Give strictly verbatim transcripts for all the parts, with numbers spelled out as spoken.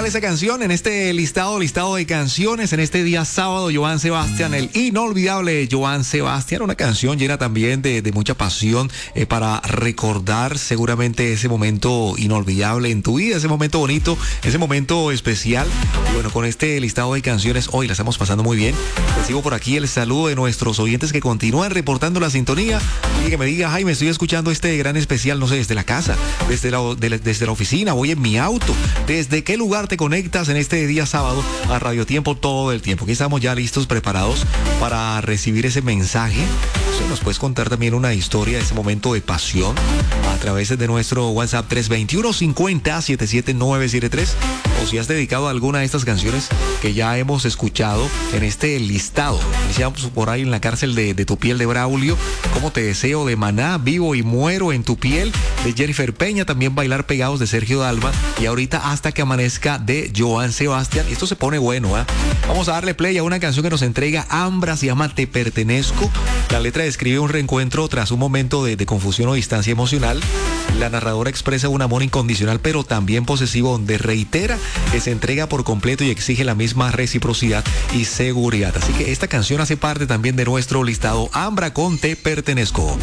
tal esa canción? En este listado, listado de canciones, en este día sábado, Joan Sebastián, el inolvidable Joan Sebastián, una canción llena también de, de mucha pasión eh, para recordar seguramente ese momento inolvidable en tu vida, ese momento bonito, ese momento especial. Y bueno, con este listado de canciones hoy la estamos pasando muy bien. Recibo por aquí el saludo de nuestros oyentes que continúan reportando la sintonía y que me diga, Jaime, estoy escuchando este gran especial, no sé, desde la casa, desde la, de, desde la oficina, voy en mi auto. ¿Desde qué lugar te conectas en este día sábado a Radio Tiempo todo el tiempo? Aquí estamos ya listos, preparados para recibir ese mensaje. Entonces, nos puedes contar también una historia de ese momento de pasión a través de nuestro WhatsApp tres dos uno, cincuenta, setenta y siete nueve siete tres, o si has dedicado a alguna de estas canciones que ya hemos escuchado en este listado. Iniciamos por ahí en la cárcel de, de tu piel de Braulio, Cómo te deseo de Maná, Vivo y muero en tu piel de Jennifer Peña, también Bailar pegados de Sergio Dalma y ahorita Hasta que amanezca de Joan Sebastián. Y esto se pone bueno, ¿eh? Vamos a darle play a una canción que nos entrega Ambra, se llama Te pertenezco. La letra describe un reencuentro tras un momento de, de confusión o distancia emocional. La narradora expresa un amor incondicional pero también posesivo, donde reitera que se entrega por completo y exige la misma reciprocidad y seguridad. Así que esta canción hace parte también de nuestro listado. Ambra con Te pertenezco.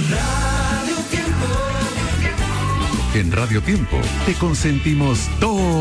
En Radio Tiempo te consentimos todo